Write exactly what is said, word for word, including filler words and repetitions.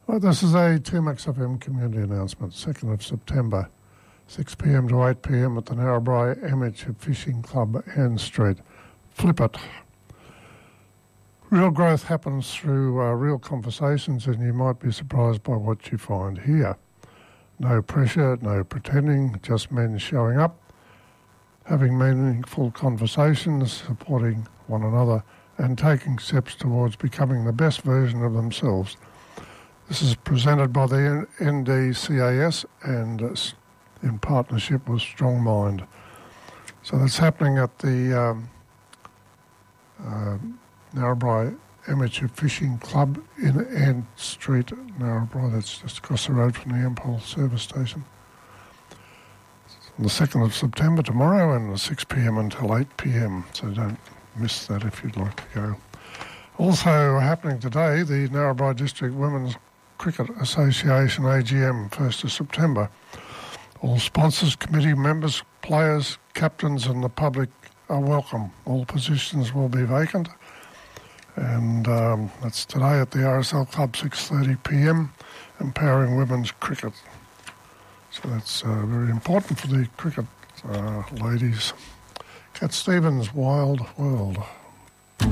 Well, this is a two Max F M community announcement, second of September, six p m to eight p m at the Narrabri Amateur Fishing Club, Ann Street. Flip it. Real growth happens through uh, real conversations, and you might be surprised by what you find here. No pressure, no pretending, just men showing up, having meaningful conversations, supporting one another, and taking steps towards becoming the best version of themselves. This is presented by the N D C A S and uh, in partnership with Strong Mind. So that's happening at the um, uh, Narrabri Amateur Fishing Club in Ann Street, Narrabri. That's just across the road from the Ampol service station. It's on the second of September tomorrow, and six p m until eight p m, so don't miss that if you'd like to go. Also happening today, the Narrabri District Women's Cricket Association A G M, first of September. All sponsors, committee members, players, captains and the public are welcome. All positions will be vacant. And um, that's today at the R S L Club, six thirty p m, empowering women's cricket. So that's uh, very important for the cricket uh, ladies. Cat Stevens, Wild World.